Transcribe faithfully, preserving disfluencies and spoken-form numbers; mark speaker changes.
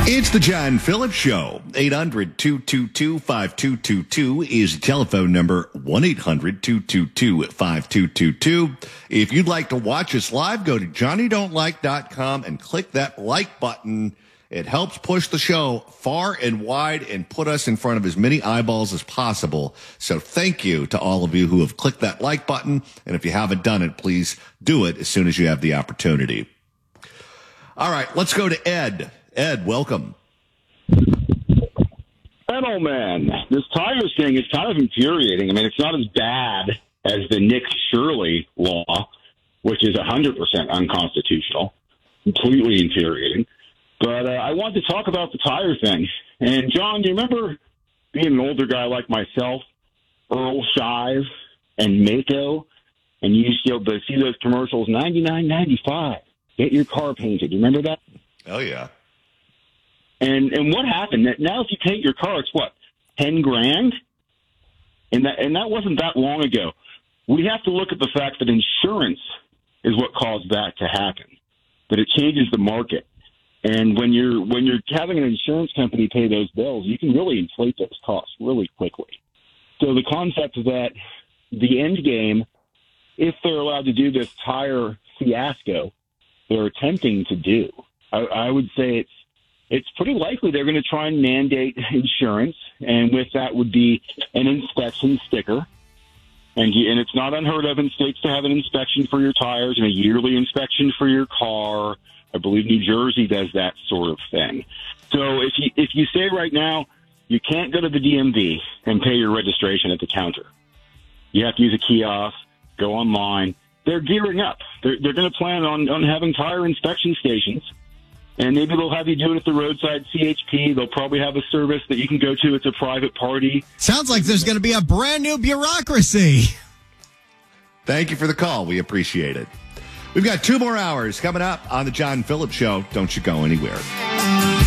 Speaker 1: It's the John Phillips Show. eight hundred, two two two, five two two two is the telephone number. one eight hundred, two two two, five two two two. If you'd like to watch us live, go to johnny don't like dot com and click that like button. It helps push the show far and wide and put us in front of as many eyeballs as possible. So thank you to all of you who have clicked that like button. And if you haven't done it, please do it as soon as you have the opportunity. All right, let's go to Ed. Ed, welcome.
Speaker 2: Oh, man, this Tigers thing is kind of infuriating. I mean, it's not as bad as the Nick Shirley law, which is one hundred percent unconstitutional, completely infuriating. But uh, I wanted to talk about the tire thing. And, John, do you remember being an older guy like myself, Earl Shive and Mako, and you used to be able to see those commercials, ninety-nine ninety-five, get your car painted. You remember that?
Speaker 1: Oh, yeah.
Speaker 2: And and what happened? Now, if you paint your car, it's what, ten grand? And that and that wasn't that long ago. We have to look at the fact that insurance is what caused that to happen. That it changes the market. And when you're when you're having an insurance company pay those bills, you can really inflate those costs really quickly. So the concept is that the end game, if they're allowed to do this tire fiasco they're attempting to do, I, I would say it's It's pretty likely they're going to try and mandate insurance, and with that would be an inspection sticker. And, and it's not unheard of in states to have an inspection for your tires and a yearly inspection for your car. I believe New Jersey does that sort of thing. So if you if you say right now you can't go to the D M V and pay your registration at the counter, you have to use a kiosk, go online. They're gearing up. They're, they're going to plan on, on having tire inspection stations. And maybe they'll have you do it at the roadside C H P. They'll probably have a service that you can go to. It's a private party.
Speaker 3: Sounds like there's going to be a brand new bureaucracy.
Speaker 1: Thank you for the call. We appreciate it. We've got two more hours coming up on the John Phillips Show. Don't you go anywhere.